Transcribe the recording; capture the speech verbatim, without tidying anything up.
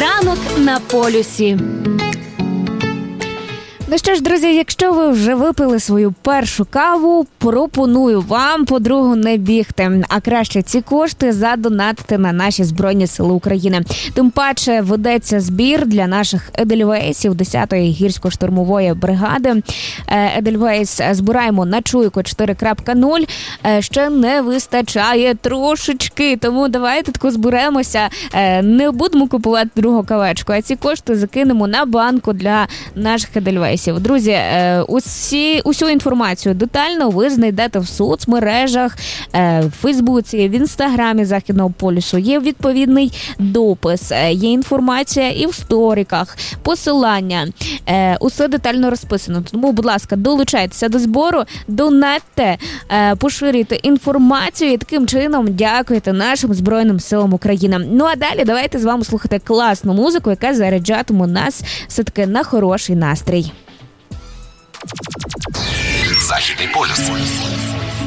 Ранок на полюсі. Ну що ж, друзі, якщо ви вже випили свою першу каву, пропоную вам, по-другу, не бігти, а краще ці кошти задонатити на наші Збройні Сили України. Тим паче ведеться збір для наших Едельвейсів десятої гірсько-штурмової бригади. Едельвейс збираємо на Чуйку чотири крапка нуль. Ще не вистачає трошечки, тому давайте тако зберемося. Не будемо купувати другу кавечку, а ці кошти закинемо на банку для наших Едельвейсів. Друзі, усі, усю інформацію детально ви знайдете в соцмережах, в Фейсбуці, в Інстаграмі Західного полюсу. Є відповідний допис, є інформація і в сторіках, посилання. Усе детально розписано. Тому, будь ласка, долучайтеся до збору, донатьте, поширюйте інформацію і таким чином дякуйте нашим Збройним силам України. Ну а далі давайте з вами слухати класну музику, яка заряджатиме нас все-таки на хороший настрій. Західний полюс.